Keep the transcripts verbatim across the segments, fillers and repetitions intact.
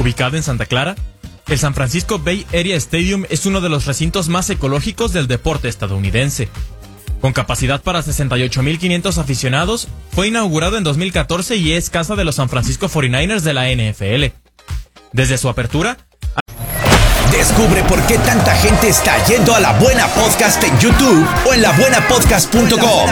Ubicado en Santa Clara, el San Francisco Bay Area Stadium es uno de los recintos más ecológicos del deporte estadounidense. Con capacidad para sesenta y ocho mil quinientos aficionados, fue inaugurado en dos mil catorce y es casa de los San Francisco cuarenta y nueve ers de la N F L. Desde su apertura... Descubre por qué tanta gente está yendo a La Buena Podcast en YouTube o en la buena podcast punto com.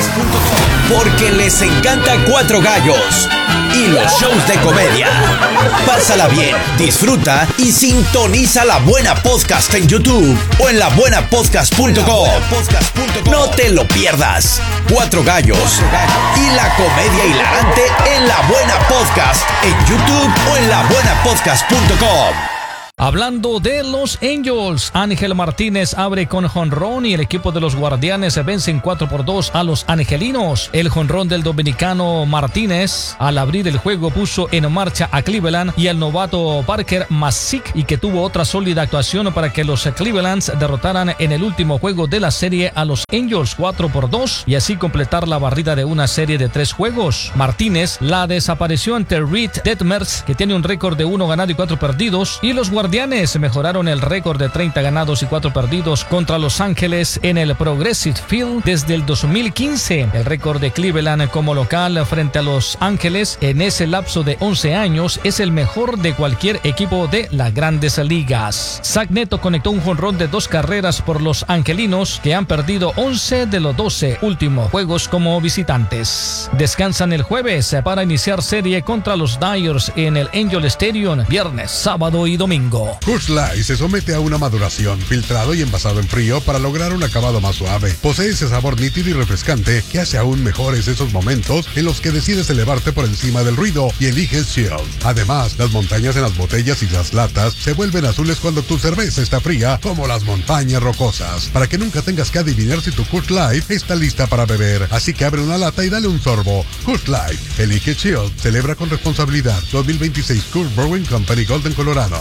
Porque les encanta Cuatro Gallos y los shows de comedia. Pásala bien, disfruta y sintoniza La Buena Podcast en YouTube o en la buena podcast punto com. No te lo pierdas. Cuatro Gallos y la comedia hilarante en La Buena Podcast en YouTube o en la buena podcast punto com. Hablando de los Angels, Ángel Martínez abre con jonrón y el equipo de los Guardianes vencen cuatro por dos a los angelinos. El jonrón del dominicano Martínez al abrir el juego puso en marcha a Cleveland y al novato Parker Masick, y que tuvo otra sólida actuación para que los Clevelands derrotaran en el último juego de la serie a los Angels cuatro por dos y así completar la barrida de una serie de tres juegos. Martínez la desapareció ante Reed Detmers, que tiene un récord de uno ganado y cuatro perdidos, y los Guardianes Guardianes mejoraron el récord de treinta ganados y cuatro perdidos contra Los Ángeles en el Progressive Field desde el dos mil quince. El récord de Cleveland como local frente a Los Ángeles en ese lapso de once años es el mejor de cualquier equipo de las Grandes Ligas. Zach Neto conectó un jonrón de dos carreras por los angelinos, que han perdido once de los doce últimos juegos como visitantes. Descansan el jueves para iniciar serie contra los Dyers en el Angel Stadium viernes, sábado y domingo. Coors Light se somete a una maduración, filtrado y envasado en frío para lograr un acabado más suave. Posee ese sabor nítido y refrescante que hace aún mejores esos momentos en los que decides elevarte por encima del ruido y eliges chill. Además, las montañas en las botellas y las latas se vuelven azules cuando tu cerveza está fría, como las montañas rocosas. Para que nunca tengas que adivinar si tu Coors Light está lista para beber. Así que abre una lata y dale un sorbo. Coors Light, elige chill, celebra con responsabilidad. dos mil veintiséis Coors Brewing Company, Golden, Colorado.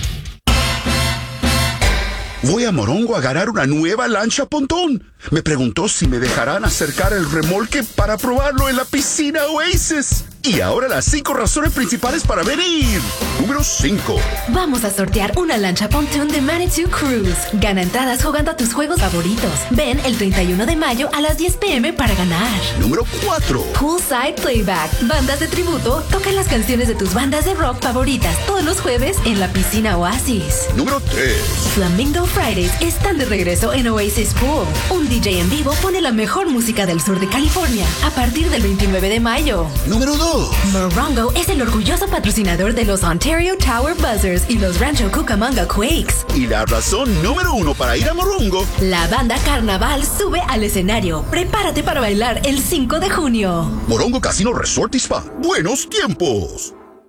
Voy a Morongo a agarrar una nueva lancha pontón. Me preguntó si me dejarán acercar el remolque para probarlo en la piscina Oasis. Y ahora las cinco razones principales para venir. Número cinco. Vamos a sortear una lancha pontoon de Manitou Cruise. Gana entradas jugando a tus juegos favoritos. Ven el treinta y uno de mayo a las diez pm para ganar. Número cuatro. Poolside Playback. Bandas de tributo tocan las canciones de tus bandas de rock favoritas todos los jueves en la piscina Oasis. Número tres. Flamingo Fridays están de regreso en Oasis Pool. Un D J en vivo pone la mejor música del sur de California a partir del veintinueve de mayo. Número dos. Morongo es el orgulloso patrocinador de los Ontario Tower Buzzers y los Rancho Cucamonga Quakes. Y la razón número uno para ir a Morongo. La banda Carnaval sube al escenario. Prepárate para bailar el cinco de junio. Morongo Casino Resort y Spa. Buenos tiempos.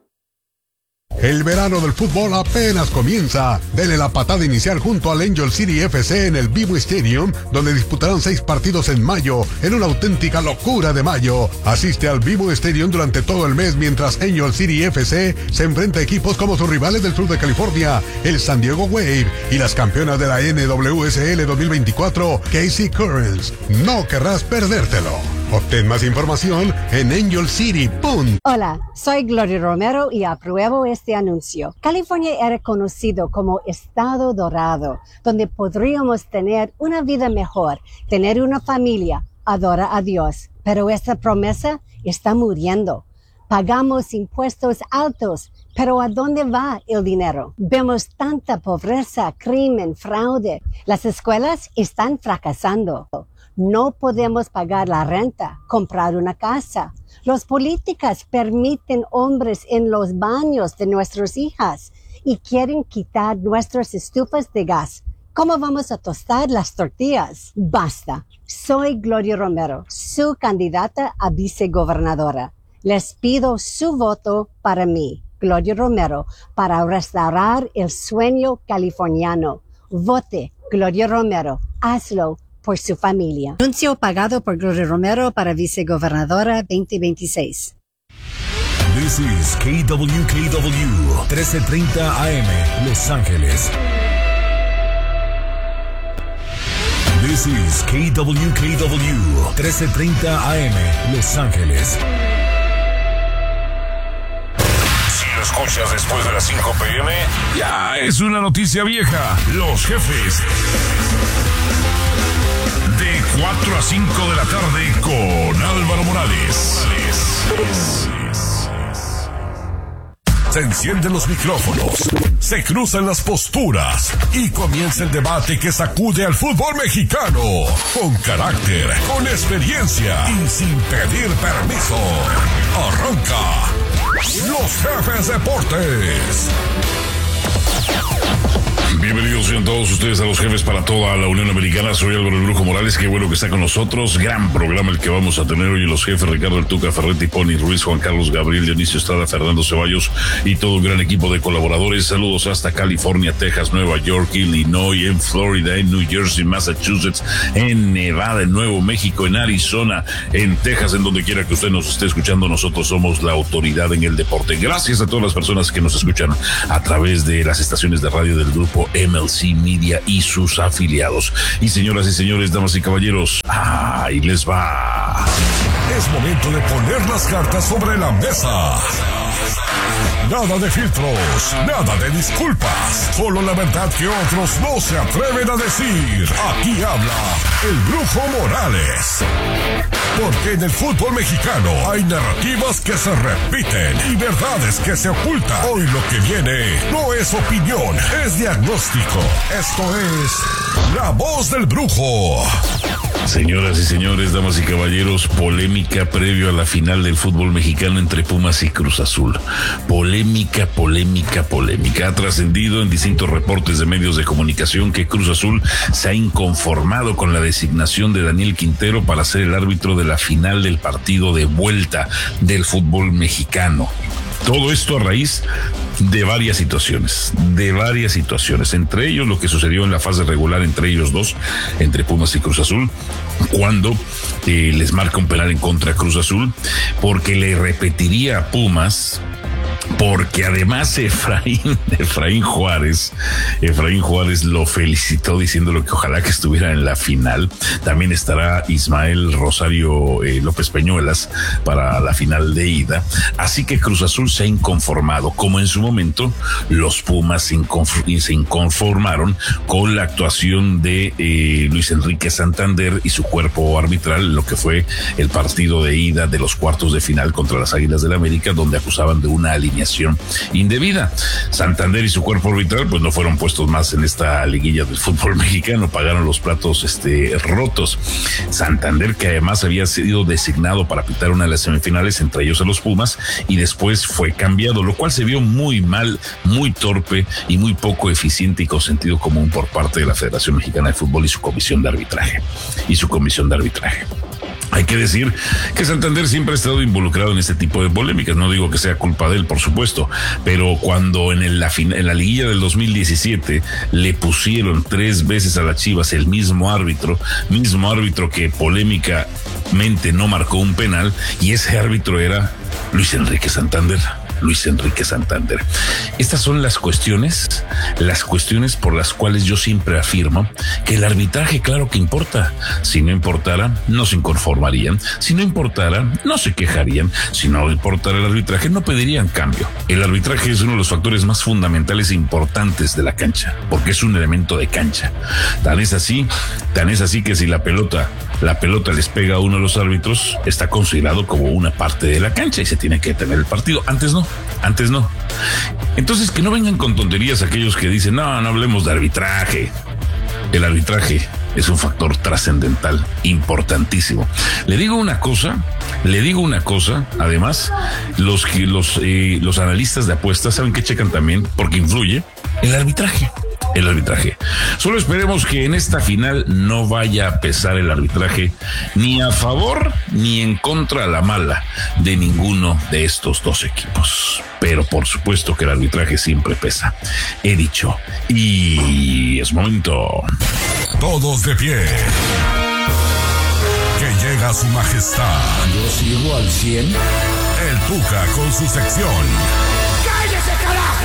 El verano del fútbol apenas comienza. Dele la patada inicial junto al Angel City F C en el BMO Stadium, donde disputarán seis partidos en mayo, en una auténtica locura de mayo. Asiste al BMO Stadium durante todo el mes mientras Angel City F C se enfrenta a equipos como sus rivales del sur de California, el San Diego Wave, y las campeonas de la N W S L dos mil veinticuatro, K C Currents. No querrás perdértelo. Obtén más información en angel city punto com. Hola, soy Gloria Romero y apruebo este anuncio. California era conocido como Estado Dorado, donde podríamos tener una vida mejor, tener una familia, adorar a Dios. Pero esta promesa está muriendo. Pagamos impuestos altos, pero ¿a dónde va el dinero? Vemos tanta pobreza, crimen, fraude. Las escuelas están fracasando. No podemos pagar la renta, comprar una casa. Los políticos permiten hombres en los baños de nuestras hijas y quieren quitar nuestras estufas de gas. ¿Cómo vamos a tostar las tortillas? Basta. Soy Gloria Romero, su candidata a vicegobernadora. Les pido su voto para mí, Gloria Romero, para restaurar el sueño californiano. Vote, Gloria Romero. Hazlo por su familia. Anuncio pagado por Gloria Romero para vicegobernadora veinte veintiséis. This is K W K W, trece treinta A M, Los Ángeles. This is K W K W, trece treinta A M, Los Ángeles. escuchas después de las cinco p.m., ya es una noticia vieja. Los Jefes. De cuatro a cinco de la tarde con Álvaro Morales. Se encienden los micrófonos, se cruzan las posturas y comienza el debate que sacude al fútbol mexicano. Con carácter, con experiencia y sin pedir permiso. Arranca Los Jefes Deportes. Bienvenidos sean todos ustedes a Los Jefes para toda la Unión Americana. Soy Álvaro el Brujo Morales, qué bueno que está con nosotros. Gran programa el que vamos a tener hoy en Los Jefes. Ricardo El Tuca Ferretti, Pony Ruiz, Juan Carlos Gabriel, Dionisio Estrada, Fernando Ceballos y todo un gran equipo de colaboradores. Saludos hasta California, Texas, Nueva York, Illinois, en Florida, en New Jersey, Massachusetts, en Nevada, en Nuevo México, en Arizona, en Texas, en donde quiera que usted nos esté escuchando. Nosotros somos la autoridad en el deporte. Gracias a todas las personas que nos escuchan a través de las estaciones de radio del grupo M L C Media y sus afiliados. Y señoras y señores, damas y caballeros, ahí les va. Es momento de poner las cartas sobre la mesa. Nada de filtros, nada de disculpas, solo la verdad que otros no se atreven a decir. Aquí habla el Brujo Morales. Porque en el fútbol mexicano hay narrativas que se repiten y verdades que se ocultan. Hoy lo que viene no es opinión, es diagnóstico. Esto es La Voz del Brujo. Señoras y señores, damas y caballeros, polémica previo a la final del fútbol mexicano entre Pumas y Cruz Azul. Polémica, polémica, polémica. Ha trascendido en distintos reportes de medios de comunicación que Cruz Azul se ha inconformado con la designación de Daniel Quintero para ser el árbitro de la final del partido de vuelta del fútbol mexicano. Todo esto a raíz de varias situaciones, de varias situaciones, entre ellos lo que sucedió en la fase regular entre ellos dos, entre Pumas y Cruz Azul, cuando eh, les marca un penal en contra a Cruz Azul, porque le repetiría a Pumas, porque además Efraín, Efraín Juárez, Efraín Juárez lo felicitó diciéndole que ojalá que estuviera en la final. También estará Ismael Rosario eh, López Peñuelas para la final de ida. Así que Cruz Azul se ha inconformado, como en su momento los Pumas se, inconf- se inconformaron con la actuación de eh, Luis Enrique Santander y su cuerpo arbitral, lo que fue el partido de ida de los cuartos de final contra las Águilas del América, donde acusaban de una alineación indebida. Santander y su cuerpo arbitral pues no fueron puestos más en esta liguilla del fútbol mexicano, pagaron los platos este, rotos. Santander, que además había sido designado para pitar una de las semifinales, entre ellos a los Pumas, y después fue cambiado, lo cual se vio muy mal, muy torpe y muy poco eficiente y con sentido común por parte de la Federación Mexicana de Fútbol y su comisión de arbitraje. Y su comisión de arbitraje. Hay que decir que Santander siempre ha estado involucrado en este tipo de polémicas. No digo que sea culpa de él, por supuesto, pero cuando en, el, la, en la liguilla del dos mil diecisiete le pusieron tres veces a las Chivas el mismo árbitro, mismo árbitro que polémicamente no marcó un penal, y ese árbitro era Luis Enrique Santander. Luis Enrique Santander. Estas son las cuestiones, las cuestiones por las cuales yo siempre afirmo que el arbitraje, claro que importa. Si no importara, no se inconformarían. Si no importara, no se quejarían. Si no importara el arbitraje, no pedirían cambio. El arbitraje es uno de los factores más fundamentales e importantes de la cancha, porque es un elemento de cancha. Tan es así, tan es así que si la pelota, la pelota les pega a uno de los árbitros, está considerado como una parte de la cancha y se tiene que detener el partido. Antes no. Antes no. Entonces, que no vengan con tonterías aquellos que dicen, no, no hablemos de arbitraje. El arbitraje es un factor trascendental, importantísimo. Le digo una cosa, le digo una cosa, además, los, los, eh, los analistas de apuestas saben que checan también, porque influye el arbitraje. El arbitraje. Solo esperemos que en esta final no vaya a pesar el arbitraje ni a favor ni en contra a la mala de ninguno de estos dos equipos. Pero por supuesto que el arbitraje siempre pesa. He dicho. Y es momento. Todos de pie. Que llega su majestad. Yo sigo al cien. El Tuca con su sección. ¡Cállese, carajo!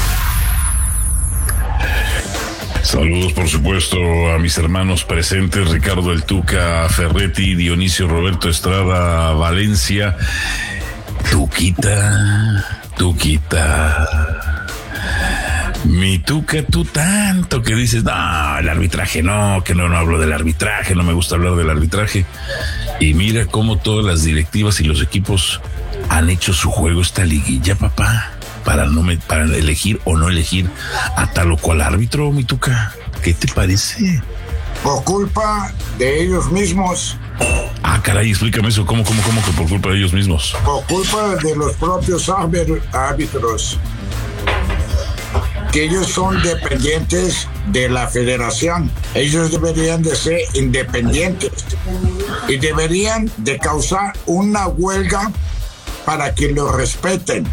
Saludos, por supuesto, a mis hermanos presentes, Ricardo El Tuca Ferretti, Dionisio Roberto Estrada Valencia. Tuquita, Tuquita. Mi Tuca, tú tanto que dices, no, el arbitraje no, que no, no hablo del arbitraje, no me gusta hablar del arbitraje. Y mira cómo todas las directivas y los equipos han hecho su juego esta liguilla, papá, para no me, para elegir o no elegir a tal o cual árbitro, mi Tuca. ¿Qué te parece? Por culpa de ellos mismos. Ah, caray, explícame eso. ¿Cómo, cómo, cómo que por culpa de ellos mismos? Por culpa de los propios árbitros. Que ellos son dependientes de la federación. Ellos deberían de ser independientes y deberían de causar una huelga para que los respeten.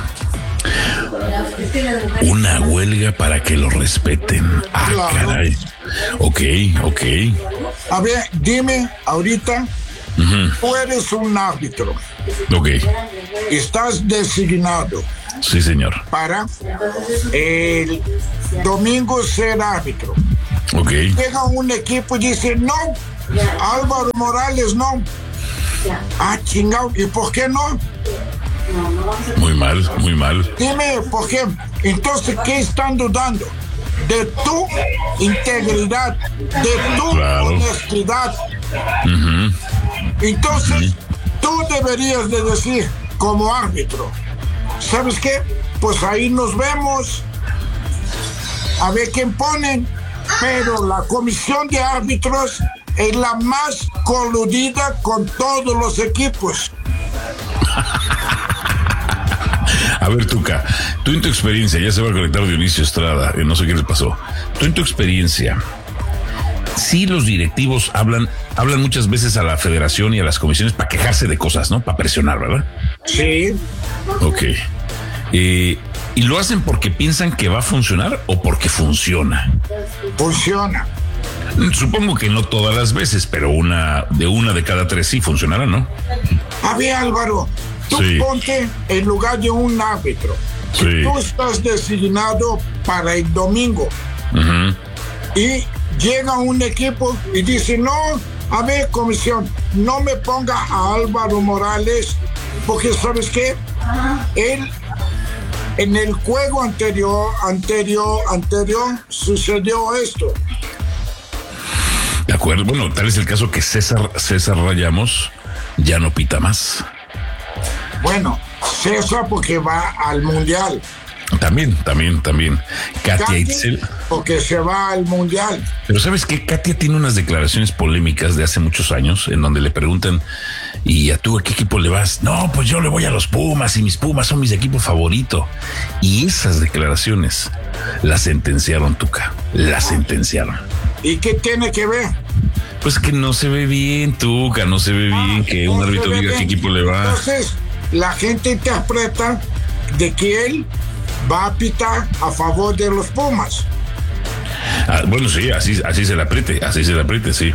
Una huelga para que lo respeten. Ah, claro. Caray. Ok, ok. A ver, dime ahorita, uh-huh. Tú eres un árbitro. Ok. Estás designado. Sí, señor. Para el domingo ser árbitro. Ok. Llega un equipo y dice, no, Álvaro Morales no. Ah, chingado, ¿y por qué no? Muy mal, muy mal. Dime, ¿por qué? Entonces, ¿qué están dudando? De tu integridad, de tu claro. honestidad. Uh-huh. Entonces, uh-huh. tú deberías de decir, como árbitro, ¿sabes qué? Pues ahí nos vemos. A ver quién ponen. Pero la comisión de árbitros es la más coludida con todos los equipos. A ver, Tuca, tú en tu experiencia, ya se va a conectar Dionisio Estrada, no sé qué le pasó. Tú en tu experiencia, sí los directivos hablan, hablan muchas veces a la federación y a las comisiones para quejarse de cosas, ¿no? Para presionar, ¿verdad? Sí. Ok. Eh, ¿Y lo hacen porque piensan que va a funcionar o porque funciona? Funciona. Supongo que no todas las veces, pero una de una de cada tres sí funcionará, ¿no? A ver, Álvaro, tú sí. ponte en lugar de un árbitro. Sí. Tú estás designado para el domingo. Uh-huh. Y llega un equipo y dice, no, a ver, comisión, no me ponga a Álvaro Morales, porque ¿sabes qué? Él, en el juego anterior, anterior, anterior, sucedió esto. De acuerdo, bueno, tal es el caso que César, César Rayamos ya no pita más. Bueno, César porque va al Mundial. También, también, también. Katia, Katia Itzel. Porque se va al Mundial. Pero ¿sabes qué? Katia tiene unas declaraciones polémicas de hace muchos años en donde le preguntan, ¿y a tú a qué equipo le vas? No, pues yo le voy a los Pumas y mis Pumas son mis equipos favoritos. Y esas declaraciones las sentenciaron, Tuca. Las sentenciaron. ¿Y qué tiene que ver? Pues que no se ve bien, Tuca, no se ve bien que no un árbitro diga a qué equipo le va. Entonces, la gente interpreta de que él va a pitar a favor de los Pumas. Ah, bueno, sí, así, así se le apriete, así se le apriete, sí.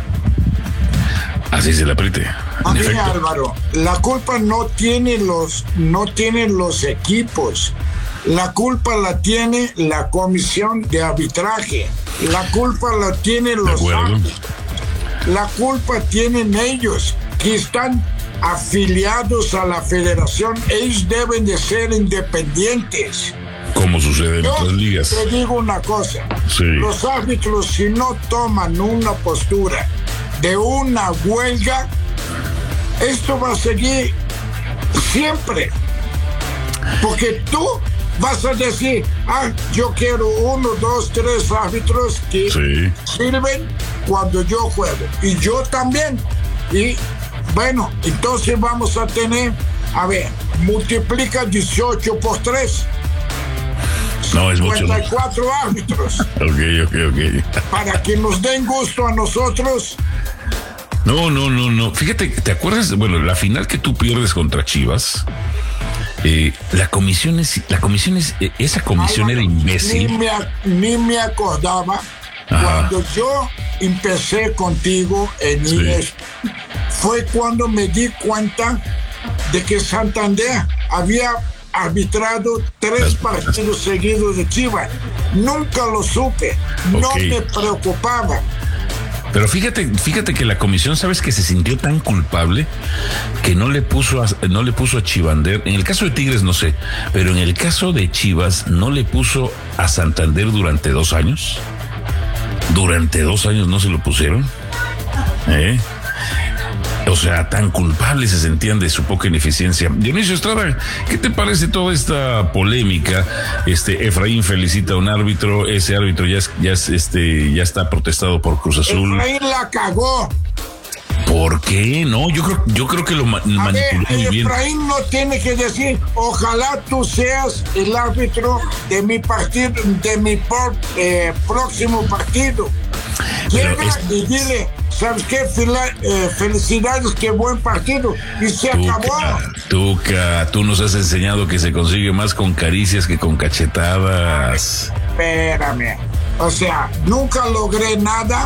Así se le apriete. A ver, Álvaro, la culpa no tiene los, no tienen los equipos. La culpa la tiene la comisión de arbitraje. La culpa la tienen los árbitros. La culpa tienen ellos, que están afiliados a la federación. Ellos deben de ser independientes. Como sucede en Yo otras ligas. Te digo una cosa. Sí. Los árbitros, si no toman una postura de una huelga, esto va a seguir siempre. Porque tú vas a decir, ah, yo quiero uno, dos, tres árbitros que sí. sirven cuando yo juego. Y yo también. Y bueno, entonces vamos a tener, a ver, multiplica dieciocho por tres. No, es mucho. cincuenta y cuatro árbitros. Ok, ok, ok. Para que nos den gusto a nosotros. No, no, no, no. Fíjate, ¿te acuerdas? Bueno, la final que tú pierdes contra Chivas, eh, la comisión es, la comisión es, eh, esa comisión Ay, era imbécil. Ni me, ni me acordaba. Ajá. Cuando yo empecé contigo en sí. I E S, fue cuando me di cuenta de que Santander había arbitrado tres partidos seguidos de Chivas. Nunca lo supe, no okay. me preocupaba. Pero fíjate, fíjate que la comisión, ¿sabes que se sintió tan culpable que no le puso a, no le puso a Chivander? En el caso de Tigres no sé, pero en el caso de Chivas no le puso a Santander durante dos años. Durante dos años no se lo pusieron. ¿Eh? O sea, tan culpables se sentían de su poca ineficiencia. Dionisio Estrada, ¿qué te parece toda esta polémica? Este Efraín felicita a un árbitro, ese árbitro ya es, ya es, este, ya está protestado por Cruz Azul. Efraín la cagó. ¿Por qué? No, yo creo, yo creo que lo ma- manipuló ver, muy bien. Efraín no tiene que decir, ojalá tú seas el árbitro de mi partido, de mi por, eh, próximo partido. Llega es... y dile, ¿sabes qué? Fila, eh, felicidades, qué buen partido. Y se Tuca, acabó. Tuca, tú nos has enseñado que se consigue más con caricias que con cachetadas. Espérame. O sea, nunca logré nada,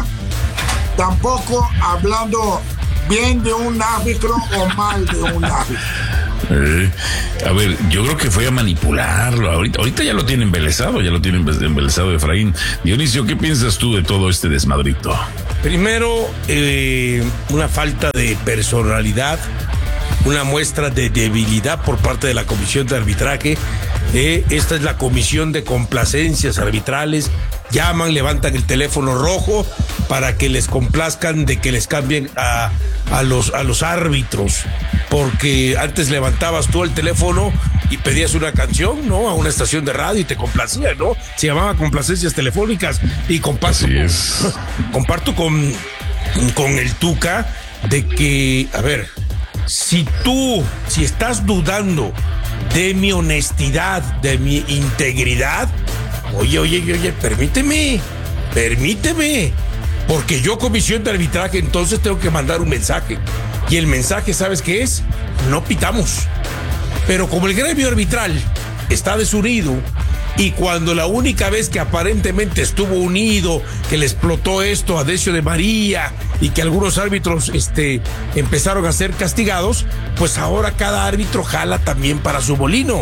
tampoco hablando bien de un árbitro o mal de un árbitro. Eh, a ver, yo creo que fue a manipularlo. Ahorita, ahorita ya lo tiene embelesado, ya lo tiene embelesado Efraín. Dionisio, ¿qué piensas tú de todo este desmadrito? Primero, eh, una falta de personalidad, una muestra de debilidad por parte de la comisión de arbitraje. Eh, esta es la comisión de complacencias arbitrales. Llaman, levantan el teléfono rojo para que les complazcan de que les cambien a, a los a los árbitros, porque antes levantabas tú el teléfono y pedías una canción, ¿no? A una estación de radio y te complacía, ¿no? Se llamaba complacencias telefónicas. Y comparto, Así es. comparto con, con el Tuca de que, a ver, si tú, si estás dudando de mi honestidad, de mi integridad, oye, oye, oye, permíteme, permíteme, porque yo, comisión de arbitraje, entonces tengo que mandar un mensaje. Y el mensaje, ¿sabes qué es? No pitamos. Pero como el gremio arbitral está desunido, y cuando la única vez que aparentemente estuvo unido, que le explotó esto a Decio de María y que algunos árbitros este, empezaron a ser castigados, pues ahora cada árbitro jala también para su molino,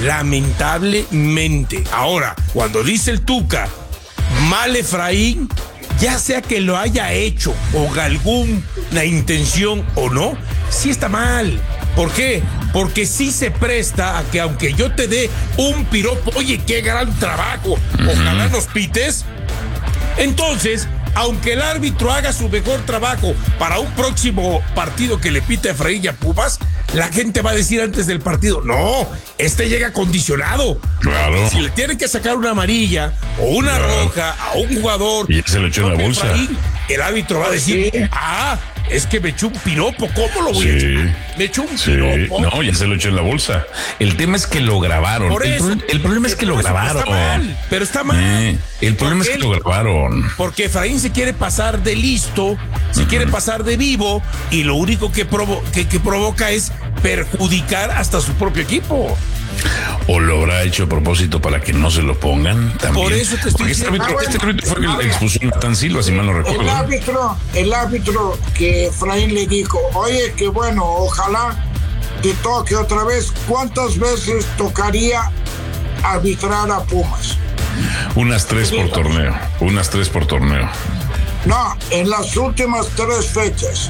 lamentablemente. Ahora, cuando dice el Tuca, mal Efraín, ya sea que lo haya hecho o alguna intención o no, sí está mal. ¿Por qué? Porque sí se presta a que aunque yo te dé un piropo, oye, qué gran trabajo, ojalá nos pites. Entonces, aunque el árbitro haga su mejor trabajo para un próximo partido que le pite a Efraín y a Pumas, la gente va a decir antes del partido, no, este llega condicionado. Claro. Si le tienen que sacar una amarilla o una claro. roja a un jugador, y se lo echó en la bolsa, Efraín, el árbitro va a decir, sí. ah, es que me echó un piropo, ¿cómo lo voy sí. a echar? Me echó un sí. piropo. No, ya se lo echó en la bolsa. El tema es que lo grabaron. Por eso, el, pro- el problema es que lo grabaron. Está mal, pero está mal. Eh, el problema es que él, lo grabaron. Porque Efraín se quiere pasar de listo, se uh-huh. quiere pasar de vivo, y lo único que, provo- que, que provoca es perjudicar hasta su propio equipo. O lo habrá hecho a propósito para que no se lo pongan también. Por eso te estoy este diciendo. árbitro, este árbitro fue el que expulsó a Natán Silva, si mal no recuerdo. El árbitro, el árbitro que Efraín le dijo, oye, que bueno, ojalá que toque otra vez. ¿Cuántas veces tocaría arbitrar a Pumas? Unas tres por torneo. Unas tres por torneo. No, en las últimas tres fechas.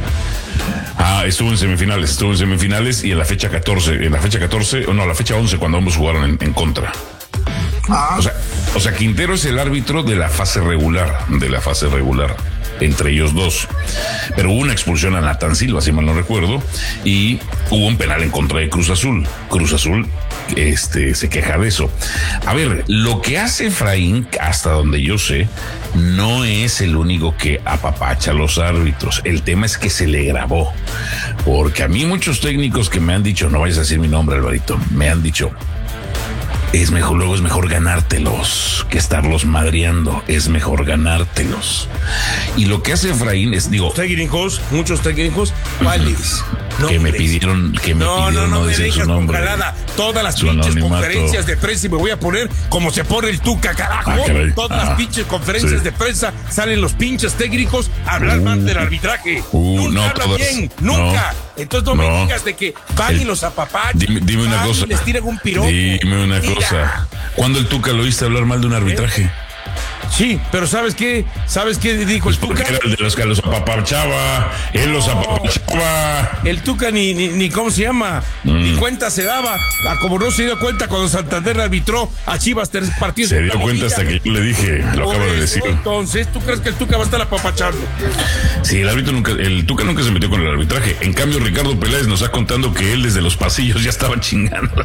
Ah, estuvo en semifinales, estuvo en semifinales y en la fecha catorce, en la fecha catorce, o no, la fecha once cuando ambos jugaron en, en contra. Ah. O sea, o sea, Quintero es el árbitro de la fase regular, de la fase regular, entre ellos dos. Pero hubo una expulsión a Natán Silva, si mal no recuerdo, y hubo un penal en contra de Cruz Azul. Cruz Azul, este, se queja de eso. A ver, lo que hace Efraín, hasta donde yo sé, no es el único que apapacha a los árbitros. El tema es que se le grabó. Porque a mí muchos técnicos que me han dicho, no vayas a decir mi nombre, Alvarito, me han dicho, es mejor, luego es mejor ganártelos que estarlos madreando, es mejor ganártelos. Y lo que hace Efraín es, digo... Técnicos, muchos técnicos, ¿cuáles? Que me pidieron, que me no, pidieron no, no, no decir su nombre. Todas las Su pinches anonimato. conferencias de prensa, y me voy a poner como se pone el Tuca, carajo. Ah, Todas ah, las pinches conferencias sí. de prensa salen los pinches técnicos a hablar uh, mal del arbitraje. Uh, nunca no, hablan todas, bien, nunca. No, Entonces no, no me digas de que van el, y los apapachan. Dime, dime una cosa. Les tiran un piropo. Dime una Mira. cosa. ¿Cuándo el Tuca lo oíste hablar mal de un arbitraje? Sí, pero ¿sabes qué? ¿Sabes qué dijo pues el Tuca? Porque era el de los que los apapachaba, él los apapachaba. El Tuca ni, ni, ni ¿cómo se llama? Mm. Ni cuenta se daba. Ah, como no se dio cuenta cuando Santander arbitró a Chivas tres partidos. Se dio cuenta hasta que yo le dije, lo acabo de decir. Entonces, ¿tú crees que el Tuca va a estar apapachando? Sí, el árbitro nunca, el Tuca nunca se metió con el arbitraje. En cambio, Ricardo Peláez nos está contando que él desde los pasillos ya estaba chingando.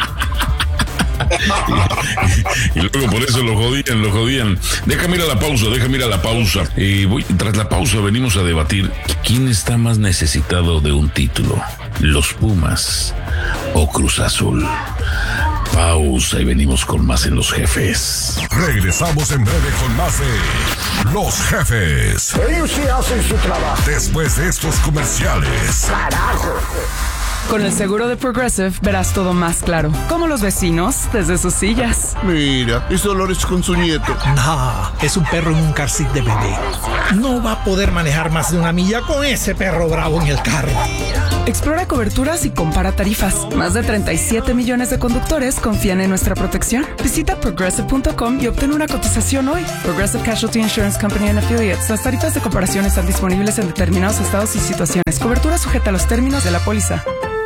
y, y luego por eso lo jodían, lo jodían. Déjame ir a la pausa, déjame ir a la pausa. Y voy, tras la pausa venimos a debatir quién está más necesitado de un título, los Pumas o Cruz Azul. Pausa y venimos con más en Los Jefes. Regresamos en breve con más de Los Jefes. Ellos sí hacen su trabajo. Después de estos comerciales. Carajo. Con el seguro de Progressive verás todo más claro, como los vecinos desde sus sillas. Mira, es Dolores con su nieto. No, es un perro en un car seat de bebé. No va a poder manejar más de una milla con ese perro bravo en el carro. Explora coberturas y compara tarifas. Más de treinta y siete millones de conductores confían en nuestra protección. Visita progressive punto com y obtén una cotización hoy. Progressive Casualty Insurance Company and Affiliates. Las tarifas de comparación están disponibles en determinados estados y situaciones. Cobertura sujeta a los términos de la póliza.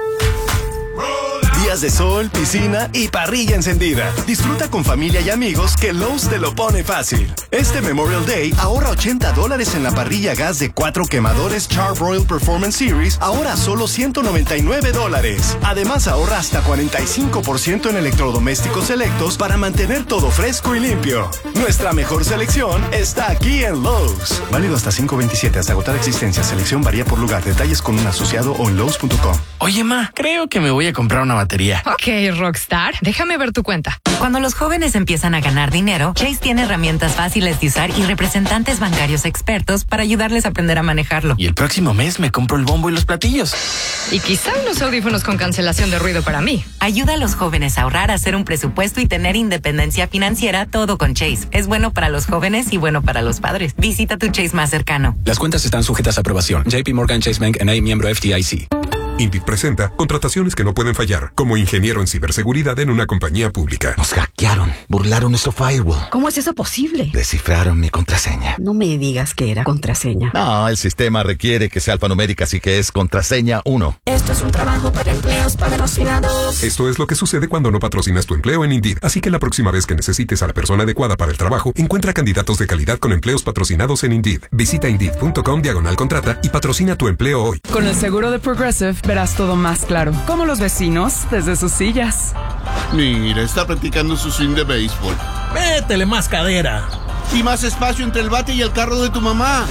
Días de sol, piscina y parrilla encendida. Disfruta con familia y amigos que Lowe's te lo pone fácil. Este Memorial Day ahorra ochenta dólares en la parrilla gas de cuatro quemadores Char-Broil Performance Series, ahora solo ciento noventa y nueve dólares. Además ahorra hasta cuarenta y cinco por ciento en electrodomésticos selectos para mantener todo fresco y limpio. Nuestra mejor selección está aquí en Lowe's. Válido hasta cinco veintisiete hasta agotar existencia. Selección varía por lugar. Detalles con un asociado o en Lowe's punto com. Oye, ma, creo que me voy a comprar una batería. Ok, Rockstar, déjame ver tu cuenta. Cuando los jóvenes empiezan a ganar dinero, Chase tiene herramientas fáciles de usar y representantes bancarios expertos para ayudarles a aprender a manejarlo. Y el próximo mes me compro el bombo y los platillos. Y quizá unos audífonos con cancelación de ruido para mí. Ayuda a los jóvenes a ahorrar, a hacer un presupuesto y tener independencia financiera, todo con Chase. Es bueno para los jóvenes y bueno para los padres. Visita tu Chase más cercano. Las cuentas están sujetas a aprobación. J P Morgan Chase Bank N A, miembro F D I C. Indeed presenta contrataciones que no pueden fallar, como ingeniero en ciberseguridad en una compañía pública. Nos hackearon, burlaron nuestro firewall. ¿Cómo es eso posible? Descifraron mi contraseña. No me digas que era contraseña. No, el sistema requiere que sea alfanumérica, así que es contraseña uno. Esto es un trabajo para empleos patrocinados. Esto es lo que sucede cuando no patrocinas tu empleo en Indeed. Así que la próxima vez que necesites a la persona adecuada para el trabajo, encuentra candidatos de calidad con empleos patrocinados en Indeed. Visita indeed punto com diagonal contrata y patrocina tu empleo hoy. Con el seguro de Progressive verás todo más claro, como los vecinos desde sus sillas. Mira, está practicando su swing de béisbol. Métele más cadera. Y más espacio entre el bate y el carro de tu mamá.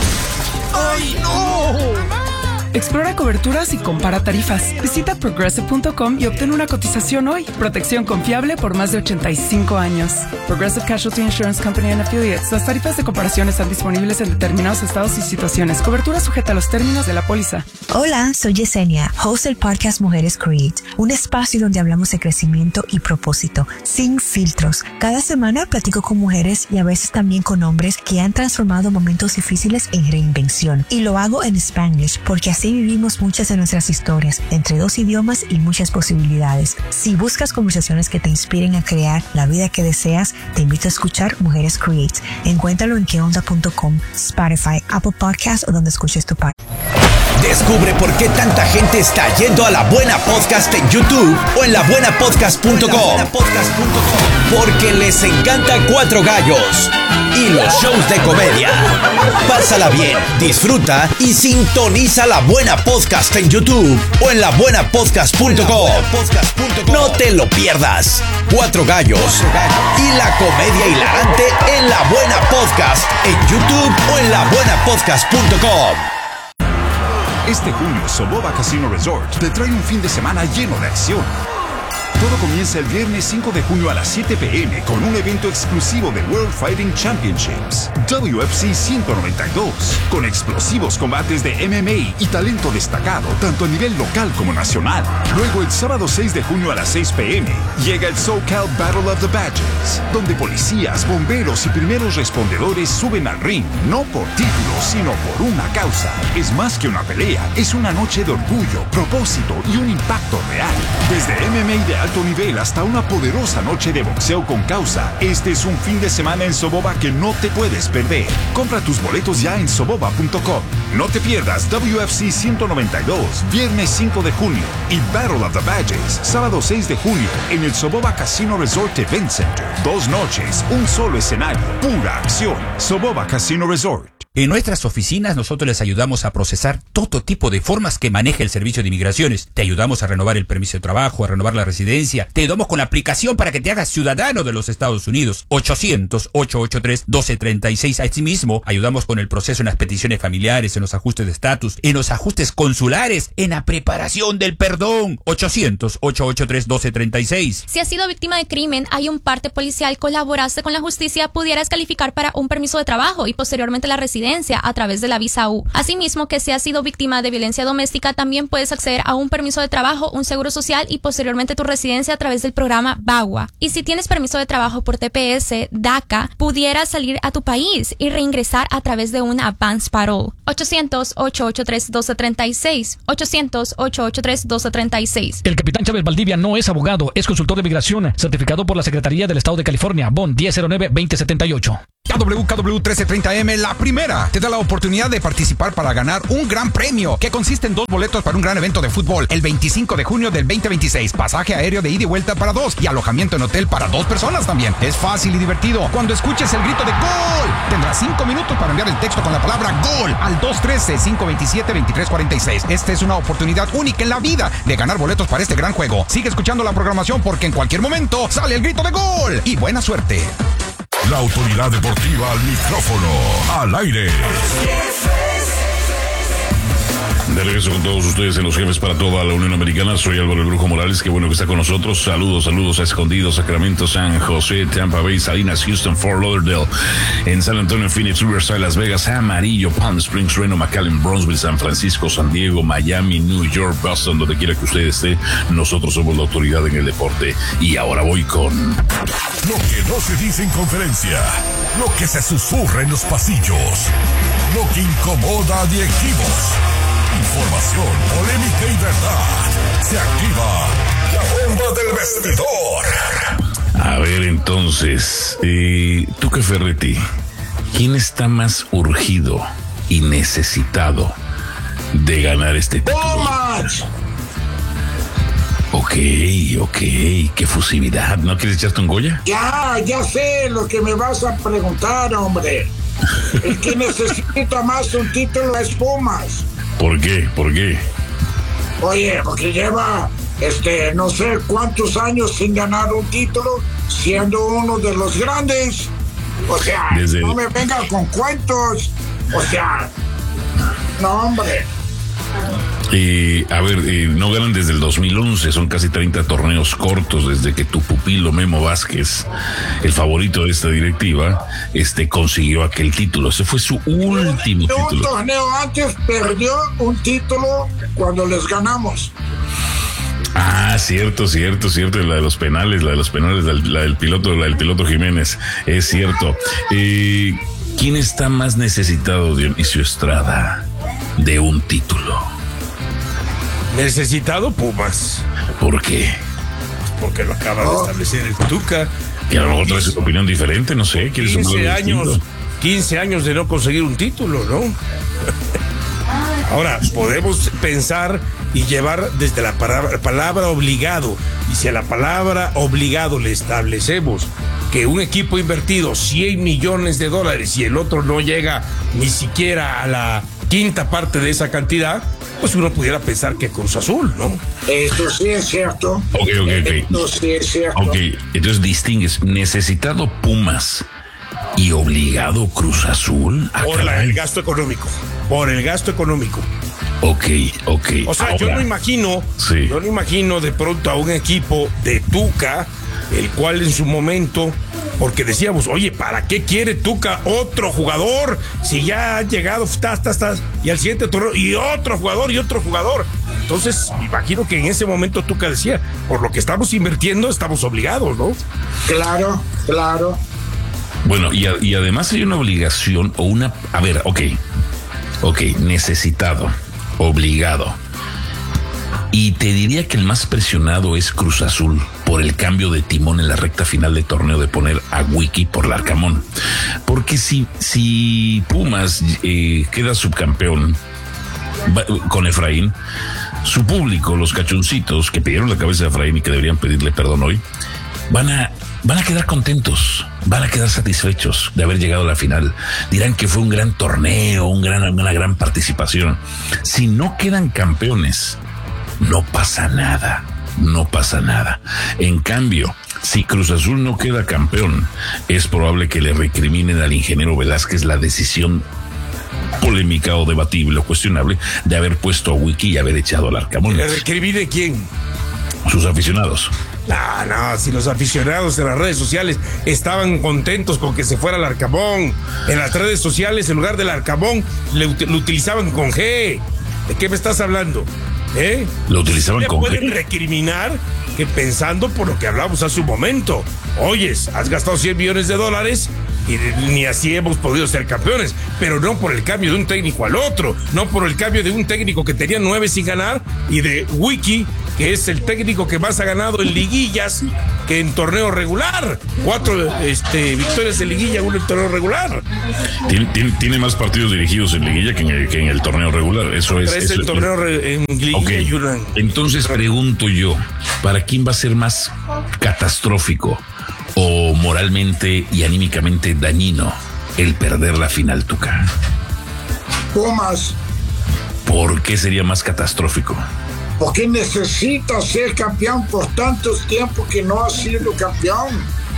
¡Ay, no! Explora coberturas y compara tarifas. Visita progressive punto com y obtén una cotización hoy. Protección confiable por más de ochenta y cinco años. Progressive Casualty Insurance Company and Affiliates. Las tarifas de comparación están disponibles en determinados estados y situaciones. Cobertura sujeta a los términos de la póliza. Hola, soy Yesenia, host del podcast Mujeres Create, un espacio donde hablamos de crecimiento y propósito, sin filtros. Cada semana platico con mujeres y a veces también con hombres que han transformado momentos difíciles en reinvención. Y lo hago en Spanglish porque así vivimos muchas de nuestras historias, entre dos idiomas y muchas posibilidades. Si buscas conversaciones que te inspiren a crear la vida que deseas, te invito a escuchar Mujeres Create. Encuéntralo en que onda punto com, Spotify, Apple Podcasts o donde escuches tu podcast. Descubre por qué tanta gente está yendo a La Buena Podcast en YouTube o en la buena podcast punto com. Porque les encanta Cuatro Gallos y los shows de comedia. Pásala bien, disfruta y sintoniza La Buena Podcast en YouTube o en la buena podcast punto com. No te lo pierdas. Cuatro Gallos y la comedia hilarante en La Buena Podcast en YouTube o en la buena podcast punto com. Este junio, Soboba Casino Resort te trae un fin de semana lleno de acción. Todo comienza el viernes cinco de junio a las siete p m con un evento exclusivo del World Fighting Championships, W F C ciento noventa y dos, con explosivos combates de M M A y talento destacado, tanto a nivel local como nacional. Luego, el sábado seis de junio a las seis p m, llega el SoCal Battle of the Badges, donde policías, bomberos y primeros respondedores suben al ring, no por títulos, sino por una causa. Es más que una pelea, es una noche de orgullo, propósito y un impacto real. Desde M M A de alto alto nivel hasta una poderosa noche de boxeo con causa. Este es un fin de semana en Soboba que no te puedes perder. Compra tus boletos ya en soboba punto com. No te pierdas W F C ciento noventa y dos, viernes cinco de junio, y Battle of the Badges, sábado seis de junio, en el Soboba Casino Resort Event Center. Dos noches, un solo escenario, pura acción. Soboba Casino Resort. En nuestras oficinas nosotros les ayudamos a procesar todo tipo de formas que maneja el Servicio de Inmigraciones. Te ayudamos a renovar el permiso de trabajo, a renovar la residencia. Te ayudamos con la aplicación para que te hagas ciudadano de los Estados Unidos. ochocientos, ochocientos ochenta y tres, doce treinta y seis. Asimismo, ayudamos con el proceso en las peticiones familiares, en los ajustes de estatus, en los ajustes consulares, en la preparación del perdón. ochocientos, ochocientos ochenta y tres, doce treinta y seis. Si has sido víctima de crimen, hay un parte policial, colaboraste con la justicia, pudieras calificar para un permiso de trabajo y posteriormente la residencia a través de la visa U. Asimismo, que si has sido víctima de violencia doméstica, también puedes acceder a un permiso de trabajo, un seguro social y posteriormente tu residencia a través del programa BAGUA. Y si tienes permiso de trabajo por T P S, DACA, pudieras salir a tu país y reingresar a través de una advance parole. ochocientos, ochocientos ochenta y tres, doce treinta y seis. ochocientos, ochocientos ochenta y tres, doce treinta y seis. El capitán Chávez Valdivia no es abogado, es consultor de migración, certificado por la Secretaría del Estado de California, B O N diez cero nueve, veinte setenta y ocho. K W K W trece treinta M, la primera, te da la oportunidad de participar para ganar un gran premio, que consiste en dos boletos para un gran evento de fútbol, el veinticinco de junio del veinte veintiséis, pasaje aéreo de ida y vuelta para dos, y alojamiento en hotel para dos personas también. Es fácil y divertido. Cuando escuches el grito de ¡Gol!, tendrás cinco minutos para enviar el texto con la palabra ¡Gol! al dos trece, cinco veintisiete, veintitrés cuarenta y seis. Esta es una oportunidad única en la vida de ganar boletos para este gran juego. Sigue escuchando la programación porque en cualquier momento sale el grito de ¡Gol! Y buena suerte. La autoridad deportiva al micrófono, al aire. De regreso con todos ustedes en Los Jefes para toda la Unión Americana. Soy Álvaro el Brujo Morales, qué bueno que está con nosotros. Saludos, saludos a Escondido, Sacramento, San José, Tampa Bay, Salinas, Houston, Fort Lauderdale, en San Antonio, Phoenix, Riverside, Las Vegas, Amarillo, Palm Springs, Reno, McAllen, Bronzeville, San Francisco, San Diego, Miami, New York, Boston, donde quiera que usted esté. Nosotros somos la autoridad en el deporte. Y ahora voy con... Lo que no se dice en conferencia, lo que se susurra en los pasillos, lo que incomoda a directivos. Información, polémica y verdad. Se activa la bomba del vestidor. A ver, entonces, eh, Tuca Ferretti, ¿quién está más urgido y necesitado de ganar este título? ¡Pumas! Ok, ok, qué fusividad. ¿No quieres echarte un Goya? Ya, ya sé lo que me vas a preguntar, hombre. El que necesita más un título es Pumas. ¿Por qué? ¿Por qué? Oye, porque lleva, este, no sé cuántos años sin ganar un título, siendo uno de los grandes. O sea, Desde... no me venga con cuentos. O sea, no, hombre. Eh, a ver, eh, no ganan desde el dos mil once, son casi treinta torneos cortos desde que tu pupilo Memo Vázquez, el favorito de esta directiva, este consiguió aquel título. Ese fue su último título. Un torneo antes perdió un título cuando les ganamos. Ah, cierto, cierto, cierto, la de los penales, la de los penales, la, la del piloto, la del piloto Jiménez, es cierto. Eh, ¿Quién está más necesitado, Dionisio Estrada, de un título? Necesitado Pumas. ¿Por qué? Porque lo acaba de establecer el Tuca. Que a lo mejor traes una opinión diferente, no sé. quince años, quince años de no conseguir un título, ¿no? Ahora, podemos pensar y llevar desde la palabra, palabra obligado. Y si a la palabra obligado le establecemos que un equipo ha invertido cien millones de dólares y el otro no llega ni siquiera a la quinta parte de esa cantidad, pues uno pudiera pensar que Cruz Azul, ¿no? Eso sí es cierto. Ok, ok, ok. Eso sí es cierto. Ok, entonces distingues necesitado Pumas y obligado Cruz Azul. Ah, por la, el gasto económico. Por el gasto económico. Ok, ok. O sea, Ahora, yo no imagino, sí. yo no imagino de pronto a un equipo de Tuca, el cual en su momento, porque decíamos, oye, ¿para qué quiere Tuca otro jugador? Si ya ha llegado, tas, tas, tas, y al siguiente torneo, y otro jugador, y otro jugador. Entonces, imagino que en ese momento Tuca decía, por lo que estamos invirtiendo, estamos obligados, ¿no? Claro, claro. Bueno, y, a, y además hay una obligación o una... A ver, ok, ok, necesitado, obligado. Y te diría que el más presionado es Cruz Azul. por el cambio de timón en la recta final del torneo de poner a Wiki por Larcamón. Porque si, si Pumas eh, queda subcampeón con Efraín, su público, los cachoncitos que pidieron la cabeza de Efraín y que deberían pedirle perdón hoy, van a, van a quedar contentos, van a quedar satisfechos de haber llegado a la final. Dirán que fue un gran torneo, un gran, una gran participación. Si no quedan campeones, no pasa nada, no pasa nada. En cambio, si Cruz Azul no queda campeón, es probable que le recriminen al ingeniero Velázquez la decisión polémica o debatible o cuestionable de haber puesto a Wiki y haber echado al Arcamón. ¿Le recrimine quién? Sus aficionados. No, no, si los aficionados en las redes sociales estaban contentos con que se fuera al Arcamón. En las redes sociales, en lugar del Arcamón, le, lo utilizaban con G. ¿De qué me estás hablando? ¿Eh? Lo utilizaban ¿Le con pueden G? recriminar que pensando por lo que hablamos hace un momento? Oyes, has gastado cien millones de dólares y ni así hemos podido ser campeones, pero no por el cambio de un técnico al otro, no por el cambio de un técnico que tenía nueve sin ganar y de Wiki, que es el técnico que más ha ganado en liguillas que en torneo regular. Cuatro este, victorias en liguilla, uno en torneo regular. Tiene, tiene, tiene más partidos dirigidos en liguilla que en el, que en el torneo regular. Eso es. Tres eso en es, torneo re, en liguilla okay. y una en... Entonces pregunto yo, ¿para quién va a ser más catastrófico o moralmente y anímicamente dañino el perder la final, Tuca? Pumas. ¿Por qué sería más catastrófico? Porque necesita ser campeón por tantos tiempos que no ha sido campeón.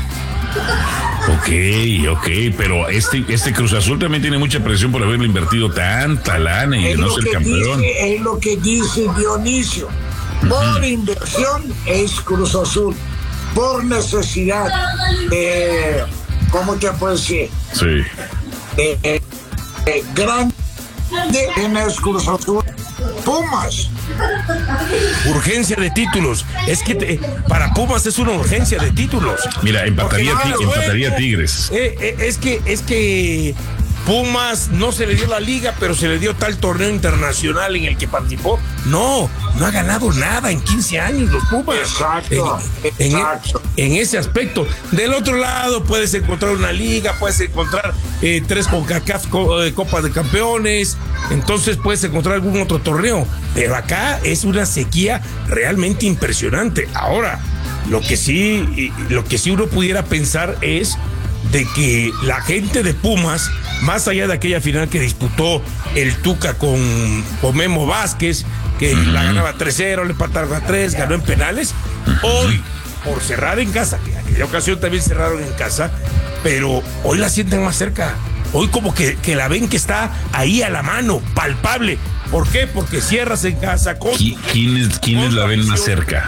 Ok, ok, pero este, este Cruz Azul también tiene mucha presión por haberle invertido tanta lana y es no ser campeón. Dice, es lo que dice Dionisio. Por uh-huh. inversión es Cruz Azul. Por necesidad de, ¿cómo te puedo decir? Sí. De, de, de grande en el Cruz Azul. Pumas. Urgencia de títulos. Es que te, para Pumas es una urgencia de títulos. Mira, empataría, Porque, ti, empataría eh, Tigres. Eh, eh, es que, es que Pumas no se le dio la liga, pero se le dio tal torneo internacional en el que participó. No, no ha ganado nada en quince años los Pumas. Exacto, en, exacto. En, en ese aspecto. Del otro lado puedes encontrar una liga, puedes encontrar eh, tres CONCACAF co, eh, Copas de Campeones, entonces puedes encontrar algún otro torneo. Pero acá es una sequía realmente impresionante. Ahora, lo que sí, lo que sí uno pudiera pensar es de que la gente de Pumas, más allá de aquella final que disputó el Tuca con, con Memo Vázquez, que uh-huh. la ganaba tres cero, le empataron a tres, ganó en penales, uh-huh. hoy, por cerrar en casa, que en aquella ocasión también cerraron en casa, pero hoy la sienten más cerca. Hoy como que, que la ven que está ahí a la mano, palpable. ¿Por qué? Porque cierras en casa. Con, ¿Quiénes, quiénes la ven más cerca?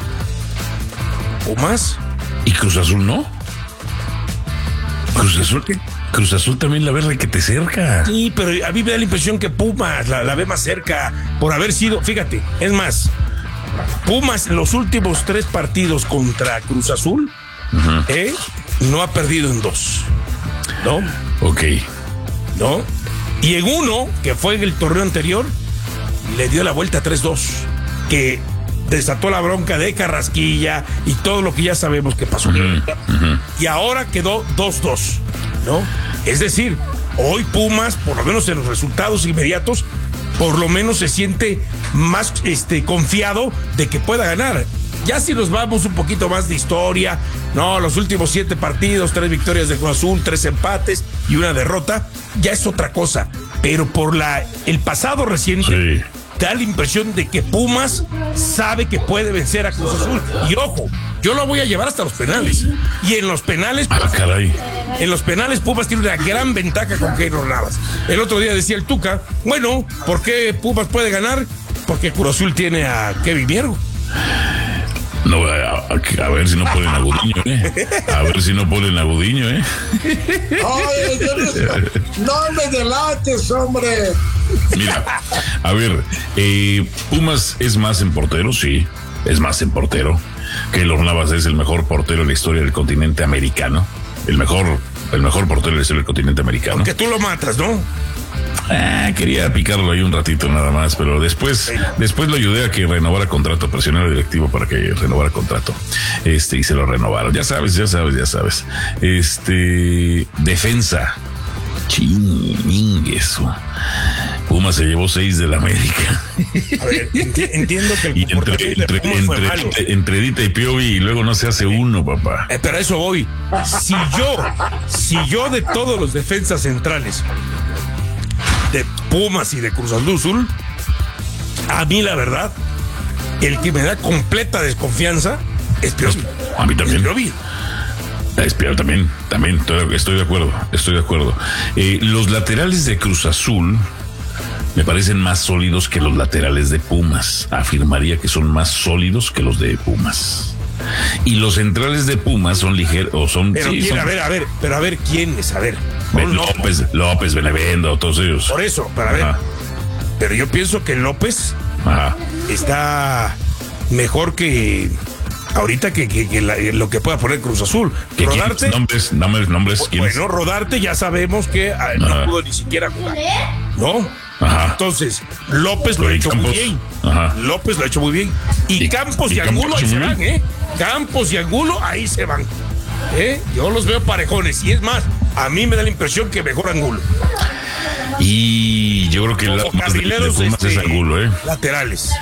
¿Pumas? ¿Y Cruz Azul no? Cruz Azul, Cruz Azul también la ve requete cerca. Sí, pero a mí me da la impresión que Pumas la, la ve más cerca por haber sido, fíjate, es más, Pumas en los últimos tres partidos contra Cruz Azul, uh-huh. eh, no ha perdido en dos, ¿no? Ok. ¿No? Y en uno, que fue en el torneo anterior, le dio la vuelta tres dos, que desató la bronca de Carrasquilla y todo lo que ya sabemos que pasó. Uh-huh, uh-huh. Y ahora quedó dos dos, ¿no? Es decir, hoy Pumas, por lo menos en los resultados inmediatos, por lo menos se siente más este, confiado de que pueda ganar. Ya si nos vamos un poquito más de historia, no, los últimos siete partidos, tres victorias de Cruz Azul, tres empates y una derrota, ya es otra cosa. Pero por la el pasado reciente, sí. da la impresión de que Pumas sabe que puede vencer a Cruz Azul. Y ojo, yo lo voy a llevar hasta los penales. Y en los penales, ah, caray. en los penales Pumas tiene una gran ventaja con Keylor Navas. El otro día decía el Tuca, bueno, ¿por qué Pumas puede ganar? Porque Cruz Azul tiene a Kevin Miergo. No, a, a, a ver si no ponen a Gudiño, ¿eh? A ver si no ponen a Gudiño, ¿eh? Ay, no, no me delates, hombre. Mira, a ver, eh, Pumas es más en portero, sí, es más en portero. Keylor Navas es el mejor portero en la historia del continente americano. El mejor, el mejor portero en la historia del continente americano. Aunque tú lo matas, ¿no? Ah, quería picarlo ahí un ratito nada más, pero después, después lo ayudé a que renovara contrato, presioné al directivo para que renovara contrato. Este, y se lo renovaron. Ya sabes, ya sabes, ya sabes. Este, defensa. Chingueso. Puma se llevó seis de la América. A ver, enti- entiendo que el y entre, entre, Pumas fue entre, malo. entre, entre Dita y Piovi y luego no se hace uno, papá. Eh, pero a eso voy. Si yo, si yo de todos los defensas centrales de Pumas y de Cruz Azul, a mí la verdad, el que me da completa desconfianza es Piovi. A mí también. Es Piovi. Es Piovi también, también estoy, estoy de acuerdo, estoy de acuerdo. Eh, los laterales de Cruz Azul me parecen más sólidos que los laterales de Pumas. Afirmaría que son más sólidos que los de Pumas. Y los centrales de Pumas son ligeros, o son... Pero sí, quién, son a ver, a ver, pero a ver quién es, a ver. Ben López, López, Benevendo, todos ellos. Por eso, para ver. Ajá. Pero yo pienso que López Ajá. está mejor que ahorita que, que, que la- lo que pueda poner Cruz Azul. ¿Qué Rodarte. quién? Nombres, nombres, nombres. ¿quiénes? Bueno, Rodarte ya sabemos que ah, no Ajá. pudo ni siquiera jugar. ¿No? Ajá. Entonces, López lo Pero ha y hecho Campos. muy bien. Ajá. López lo ha hecho muy bien. Y, Y- Campos y, y Campos Angulo ahí lo ha se hecho van, muy ¿eh? Campos y Angulo ahí se van. ¿Eh? Yo los veo parejones. Y es más, a mí me da la impresión que mejor Angulo. Y yo creo que el Como lado más débil de carrileros, Pumas este, es Angulo, ¿eh? laterales.